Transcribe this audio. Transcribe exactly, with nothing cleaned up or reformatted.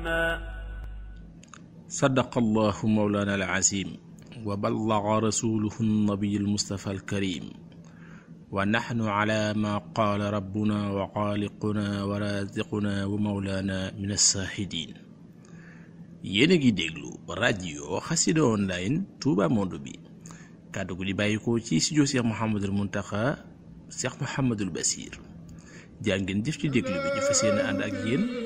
عنا. صدق الله مولانا العظيم وبلغ رسوله النبي المصطفى الكريم ونحن على ما قال ربنا وخالقنا ورازقنا ومولانا من الشاهدين. yéen a ngi déglu rajo Xassida online Touba Monde bi kàddu gu di bàyyikoo ci studio Cheikh Mouhamadul Mountakha Cheikh Mouhamadul Bassir jaa ngeen jëf ci déglu bi ñu fas yéene ànd ak yéen